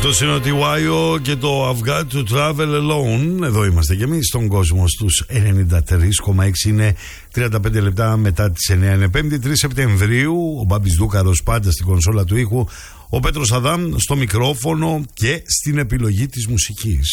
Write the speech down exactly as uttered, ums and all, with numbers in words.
Αυτό είναι ο τι γουάι ο και το I've got to travel alone. Εδώ είμαστε και εμείς στον κόσμο στους ενενήντα τρία κόμμα έξι. Είναι τριάντα πέντε λεπτά μετά τις εννιά. Είναι πέμπτη τρεις Σεπτεμβρίου. Ο Μπάμπης Δούκαρος πάντα στην κονσόλα του ήχου. Ο Πέτρος Αδάμ στο μικρόφωνο και στην επιλογή της μουσικής.